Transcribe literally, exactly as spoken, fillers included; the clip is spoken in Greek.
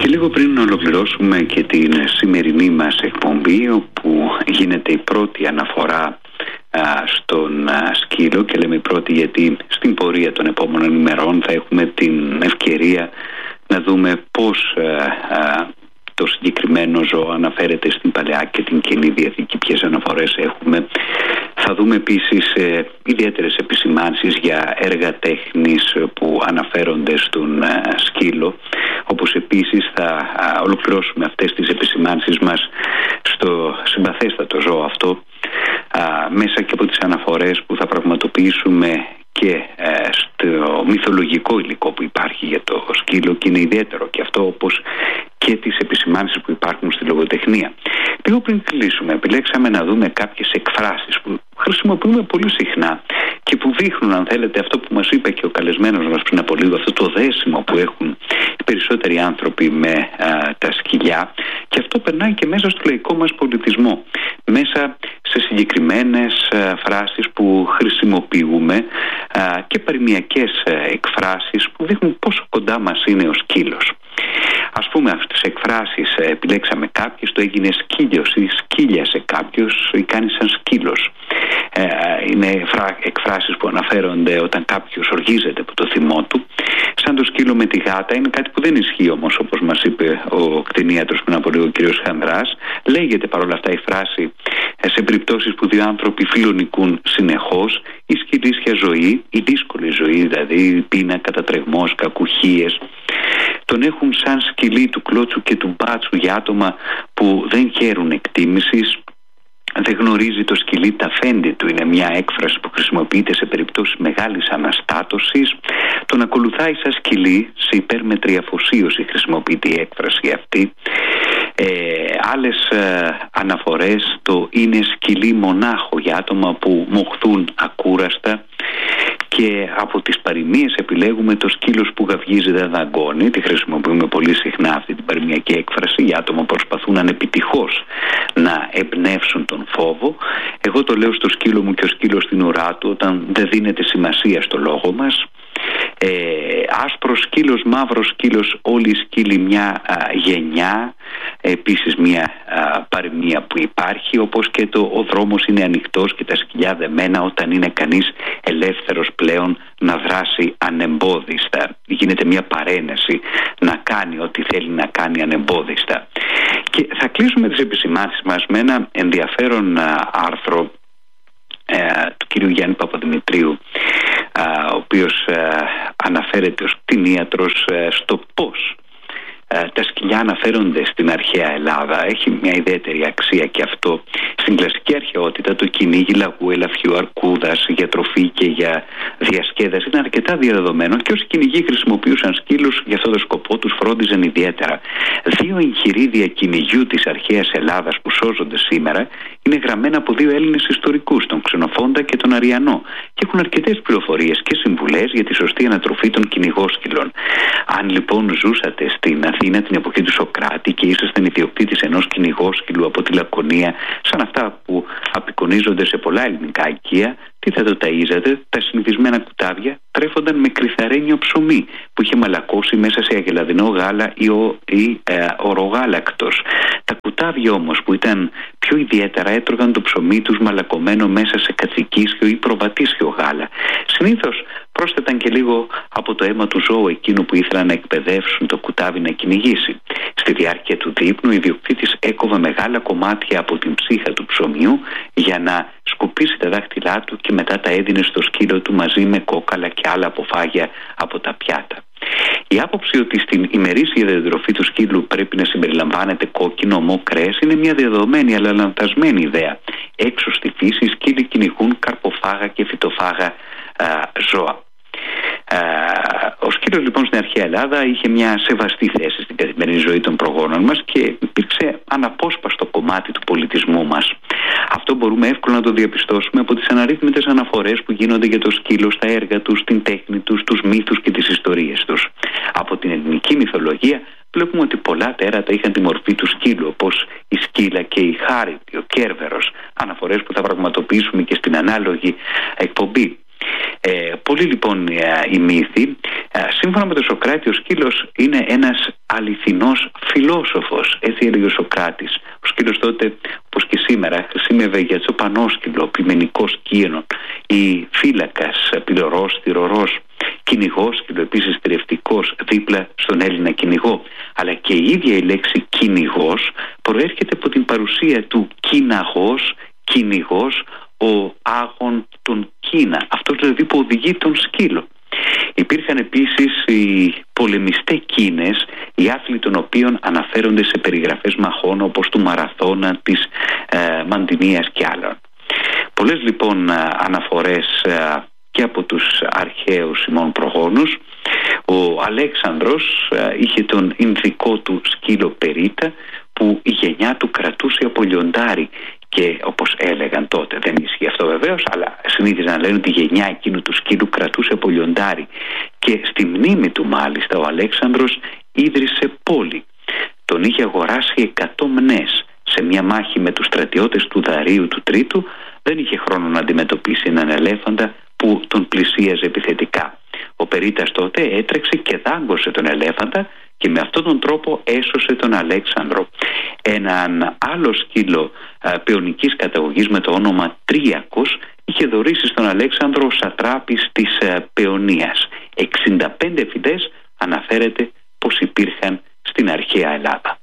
Λίγο πριν να ολοκληρώσουμε και την σημερινή μας εκπομπή, όπου γίνεται η πρώτη αναφορά α, στον α, σκύλο, και λέμε πρώτη γιατί στην πορεία των επόμενων ημερών θα έχουμε την ευκαιρία να δούμε πώς α, α, το συγκεκριμένο ζώο αναφέρεται στην Παλαιά και την Καινή Διαθήκη, ποιες αναφορές έχουμε. Θα δούμε επίσης ε, ιδιαίτερες επισημάνσεις για έργα τέχνης που αναφέρονται στον ε, σκύλο, όπως επίσης θα α, ολοκληρώσουμε αυτές τις επισημάνσεις μας στο συμπαθέστατο ζώο αυτό α, μέσα και από τις αναφορές που θα πραγματοποιήσουμε και ε, στο μυθολογικό υλικό που υπάρχει για το σκύλο, και είναι ιδιαίτερο και αυτό, όπως και τις επισημάνσεις που υπάρχουν στη λογοτεχνία. Λίγο πριν κλείσουμε, επιλέξαμε να δούμε κάποιες εκφράσεις που χρησιμοποιούμε πολύ συχνά και που δείχνουν, αν θέλετε, αυτό που μας είπε και ο καλεσμένος μας πριν από λίγο, αυτό το δέσιμο που έχουν οι περισσότεροι άνθρωποι με α, τα σκυλιά, και αυτό περνάει και μέσα στο λαϊκό μας πολιτισμό, μέσα σε συγκεκριμένες α, φράσεις που χρησιμοποιούμε α, και παροιμιακές εκφράσεις που δείχνουν πόσο κοντά μας είναι ο σκύλος. Ας πούμε, αυτές τις εκφράσεις επιλέξαμε κάποιες, το έγινε σκύλιος ή σκύλιασε κάποιος ή κάνει σαν σκύλος. Ε, είναι εκφράσεις που αναφέρονται όταν κάποιος οργίζεται από το θυμό του, σαν το σκύλο με τη γάτα. Είναι κάτι που δεν ισχύει όμως, όπως μας είπε ο κτηνίατρος πριν από λίγο, ο κ. Χανδράς. Λέγεται παρόλα αυτά η φράση σε περιπτώσεις που δύο άνθρωποι φιλονικούν συνεχώς, η σκυλίσια ζωή, η δύσκολη ζωή δηλαδή, πείνα, κατατρεγμός, κακουχίες, τον έχουν σαν σκυλί του κλώτσου και του μπάτσου για άτομα που δεν χαίρουν εκτίμησης. Δεν γνωρίζει το σκυλί τα φέντη του, είναι μια έκφραση που χρησιμοποιείται σε περιπτώσεις μεγάλης αναστάτωσης. Τον ακολουθάει σαν σκυλί, σε υπέρμετρη αφοσίωση χρησιμοποιείται η έκφραση αυτή. Ε, άλλες ε, αναφορές, το είναι σκυλί μονάχο για άτομα που μοχθούν ακούραστα. Και από τις παροιμίες επιλέγουμε το σκύλος που γαυγίζει δεν δαγκώνει. Τη χρησιμοποιούμε πολύ συχνά αυτή την παροιμιακή έκφραση για άτομα που προσπαθούν ανεπιτυχώς να εμπνεύσουν τον φόβο. Εγώ το λέω στο σκύλο μου και ο σκύλος στην ουρά του, όταν δεν δίνεται σημασία στο λόγο μας. Ε, άσπρος σκύλος, μαύρος σκύλος, όλοι οι σκύλοι μια α, γενιά. Επίσης μια α, παροιμία που υπάρχει, όπως και το ο δρόμος είναι ανοιχτός και τα σκυλιά δεμένα, όταν είναι κανείς ελεύθερος πλέον να δράσει ανεμπόδιστα. Γίνεται μια παρένεση να κάνει ό,τι θέλει να κάνει ανεμπόδιστα. Και θα κλείσουμε τις επισημάνσεις μας με ένα ενδιαφέρον α, άρθρο ε, του κυρίου Γιάννη Παπαδημητρίου, ο οποίος αναφέρεται ως κτηνίατρος στο πώς τα σκυλιά αναφέρονται στην αρχαία Ελλάδα. Έχει μια ιδιαίτερη αξία και αυτό. Στην κλασική αρχαιότητα το κυνήγι λαγού, ελαφιού, αρκούδας για τροφή και για διασκέδαση είναι αρκετά διαδεδομένο, και όσοι κυνηγοί χρησιμοποιούσαν σκύλους για αυτόν τον σκοπό τους φρόντιζαν ιδιαίτερα. Δύο εγχειρίδια κυνηγιού της αρχαίας Ελλάδας που σώζονται σήμερα είναι γραμμένα από δύο Έλληνες ιστορικούς, τον Ξενοφόντα και τον Αριανό, και έχουν αρκετές πληροφορίες και συμβουλές για τη σωστή ανατροφή των κυνηγόσκυλων. Αν λοιπόν ζούσατε στην Αθήνα την εποχή του Σοκράτη και ήσασταν ιδιοκτήτης ενός κυνηγόσκυλου από τη Λακωνία, σαν αυτά που απεικονίζονται σε πολλά ελληνικά οικεία, τι θα το ταΐζατε? Τα συνηθισμένα κουτάβια τρέφονταν με κρυθαρένιο ψωμί που είχε μαλακώσει μέσα σε αγελαδινό γάλα ή, ο, ή ε, ορογάλακτος. Τα κουτάβια όμως που ήταν πιο ιδιαίτερα έτρωγαν το ψωμί τους μαλακωμένο μέσα σε κατσικίσιο ή προβατίσιο γάλα. Συνήθως πρόσθεταν και λίγο από το αίμα του ζώου εκείνου που ήθελαν να εκπαιδεύσουν το κουτάβι να κυνηγήσει. Στη διάρκεια του δείπνου, ο ιδιοκτήτης έκοβε μεγάλα κομμάτια από την ψύχα του ψωμιού για να σκουπίσει τα δάχτυλά του και μετά τα έδινε στο σκύλο του μαζί με κόκαλα και άλλα αποφάγια από τα πιάτα. Η άποψη ότι στην ημερήσια διατροφή του σκύλου πρέπει να συμπεριλαμβάνεται κόκκινο ομό κρέας είναι μια δεδομένη αλλά λανθασμένη ιδέα. Έξω στη φύση οι σκύλοι κυνηγούν καρποφάγα και φυτοφάγα α, ζώα. Ο σκύλος λοιπόν στην αρχαία Ελλάδα είχε μια σεβαστή θέση στην καθημερινή ζωή των προγόνων μας και υπήρξε αναπόσπαστο κομμάτι του πολιτισμού μας. Αυτό μπορούμε εύκολα να το διαπιστώσουμε από τις αναρρύθμιτες αναφορές που γίνονται για το σκύλο στα έργα τους, στην τέχνη τους, τους μύθους και τις ιστορίες τους. Από την ελληνική μυθολογία βλέπουμε ότι πολλά τέρατα είχαν τη μορφή του σκύλου, όπως η σκύλα και η χάριτη, ο Κέρβερος, αναφορές που θα πραγματοποιήσουμε και στην ανάλογη εκπομπή. Ε, πολλοί λοιπόν οι μύθοι. Σύμφωνα με τον Σωκράτη, ο σκύλος είναι ένας αληθινός φιλόσοφος, έτσι έλεγε ο Σωκράτης. Ο σκύλος τότε, όπως και σήμερα, χρησιμεύε για τσοπανόσκυλο, ποιμενικό σκύλο ή φύλακας, πυλωρός, θυρωρός, κυνηγόσκυλο, επίσης θηρευτικός δίπλα στον Έλληνα κυνηγό. Αλλά και η ίδια η λέξη κυνηγός προέρχεται από την παρουσία του κυναγός, κυνηγός, ο άγων των Κίνα, αυτός δηλαδή που οδηγεί τον σκύλο. Υπήρχαν επίσης οι πολεμιστέ Κίνες, οι άθλοι των οποίων αναφέρονται σε περιγραφές μαχών όπως του Μαραθώνα, της ε, Μαντινίας και άλλων. Πολλές λοιπόν αναφορές ε, και από τους αρχαίους ημών προγόνους. Ο Αλέξανδρος ε, είχε τον ινδικό του σκύλο Περίτα, που η γενιά του κρατούσε από λιοντάρι. Και όπως έλεγαν τότε, δεν ισχύει αυτό βεβαίως, αλλά συνήθιζαν να λένε ότι η γενιά εκείνου του σκύλου κρατούσε από λιοντάρι. Και στη μνήμη του μάλιστα ο Αλέξανδρος ίδρυσε πόλη. Τον είχε αγοράσει εκατό μνές. Σε μια μάχη με τους στρατιώτες του Δαρίου του Τρίτου δεν είχε χρόνο να αντιμετωπίσει έναν ελέφαντα που τον πλησίαζε επιθετικά. Ο Περίτας τότε έτρεξε και δάγκωσε τον ελέφαντα και με αυτόν τον τρόπο έσωσε τον Αλέξανδρο. Έναν άλλο σκύλο α, παιωνικής καταγωγής με το όνομα Τριακος είχε δωρήσει στον Αλέξανδρο ο σατράπης της α, Παιωνίας. εξήντα πέντε φηδές αναφέρεται πως υπήρχαν στην αρχαία Ελλάδα.